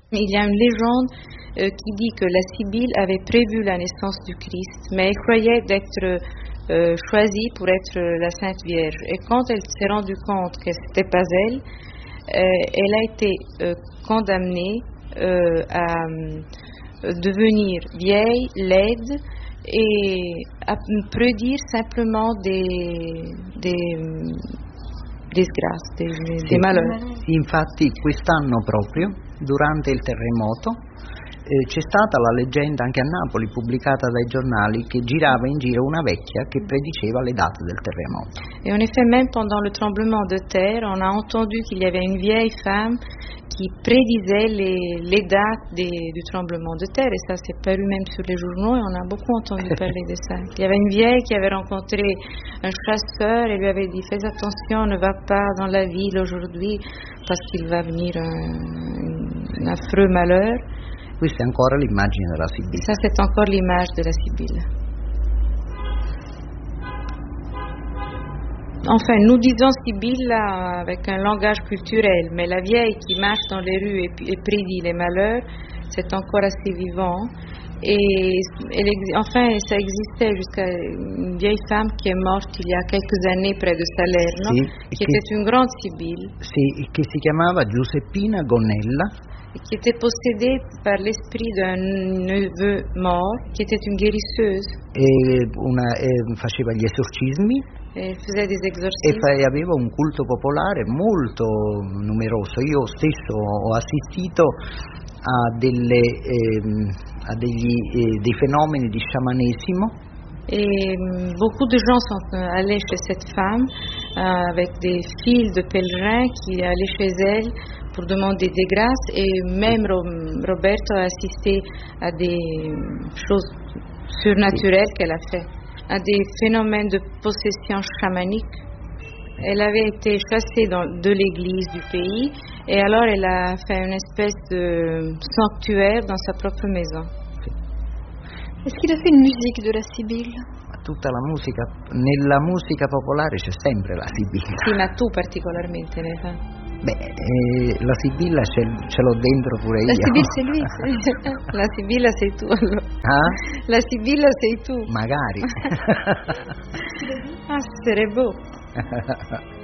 Il y a une légende qui dit que la Sibylle avait prévu la naissance du Christ, mais elle croyait d'être choisie pour être la Sainte Vierge. Et quand elle s'est rendue compte que ce n'était pas elle, elle a été condamnée à devenir vieille, laide e a prédire simplement des disgrazie, dei malheurs. Infatti quest'anno proprio, durante il terremoto, c'è stata la leggenda anche a Napoli, pubblicata dai giornali, che girava in giro una vecchia che prediceva le date del terremoto. Et en effet, même pendant le tremblement de terre, on a entendu qu'il y avait une vieille femme qui prédisait les dates du tremblement de terre, et ça s'est paru même sur les journaux, et on a beaucoup entendu parler de ça. Il y avait une vieille qui avait rencontré un chasseur et lui avait dit: fais attention, ne va pas dans la ville aujourd'hui parce qu'il va venir un affreux malheur. Questa è ancora l'immagine della Sibilla. Ça, c'est encore l'image de la Sibylle. Enfin, nous disons Sibylle avec un langage culturel, mais la vieille qui marche dans les rues et prédit les malheurs, c'est encore assez vivant. Et enfin, ça existait jusqu'à une vieille femme qui est morte il y a quelques années près de Salerno, qui était une grande Sibylle. Sì, che si chiamava Giuseppina Gonella. Qui était possédée par l'esprit d'un neveu mort, qui était une guérisseuse. Faceva gli esorcismi. E faisait des exorcismes. E aveva un culto popolare molto numeroso. Io stesso ho assistito a dei fenomeni di sciamanesimo. Et beaucoup de gens sont allés chez cette femme avec des files de pèlerins qui allaient chez elle pour demander des grâces, et même Roberto a assisté à des choses surnaturelles qu'elle a fait, à des phénomènes de possession chamanique. Elle avait été chassée de l'église du pays, et alors elle a fait une espèce de sanctuaire dans sa propre maison. Est-ce qu'il a fait une musique de la Sibylle? Tutta la musica, nella musica popolare c'è sempre la Sibilla. Sì, ma tu particolarmente ne fai? Beh, la Sibilla ce l'ho dentro pure io. La Sibilla c'est lui. La Sibilla sei tu allora. Ah? La Sibilla sei tu. Magari. Ah, sarebbe beau.